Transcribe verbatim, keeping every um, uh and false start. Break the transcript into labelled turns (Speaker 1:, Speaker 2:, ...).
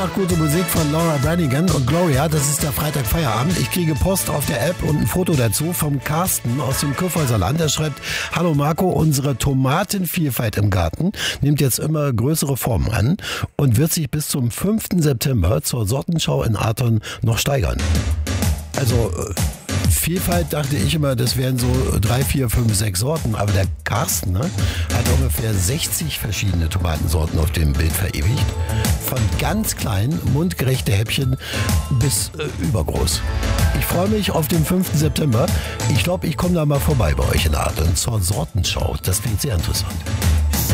Speaker 1: Auftrag gute Musik von Laura Branigan und Gloria. Das ist der Freitag Feierabend. Ich kriege Post auf der App und ein Foto dazu vom Carsten aus dem Kyffhäuser Land. Er schreibt: Hallo Marco, unsere Tomatenvielfalt im Garten nimmt jetzt immer größere Formen an und wird sich bis zum fünften September zur Sortenschau in Arton noch steigern. Also Vielfalt dachte ich immer, das wären so drei, vier, fünf, sechs Sorten. Aber der Carsten, ne, hat ungefähr sechzig verschiedene Tomatensorten auf dem Bild verewigt. Von ganz klein, mundgerechte Häppchen bis äh, übergroß. Ich freue mich auf den fünften September. Ich glaube, ich komme da mal vorbei bei euch in Arton zur Sortenschau. Das klingt sehr interessant.